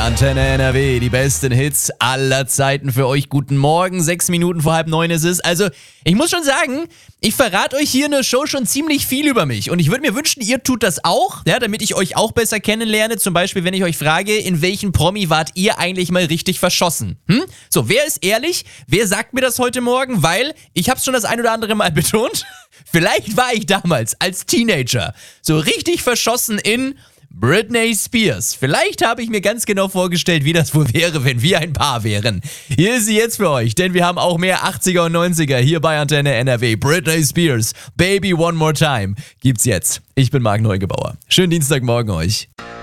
Antenne NRW, die besten Hits aller Zeiten für euch. Guten Morgen, 6 Minuten vor 8:30 ist es. Also, ich muss schon sagen, ich verrate euch hier in der Show schon ziemlich viel über mich. Und ich würde mir wünschen, ihr tut das auch, ja, damit ich euch auch besser kennenlerne. Zum Beispiel, wenn ich euch frage, in welchen Promi wart ihr eigentlich mal richtig verschossen? So, wer ist ehrlich? Wer sagt mir das heute Morgen? Weil, ich habe es schon das ein oder andere Mal betont, vielleicht war ich damals als Teenager so richtig verschossen in Britney Spears. Vielleicht habe ich mir ganz genau vorgestellt, wie das wohl wäre, wenn wir ein Paar wären. Hier ist sie jetzt für euch, denn wir haben auch mehr 80er und 90er hier bei Antenne NRW. Britney Spears, Baby One More Time, gibt's jetzt. Ich bin Marc Neugebauer. Schönen Dienstagmorgen euch.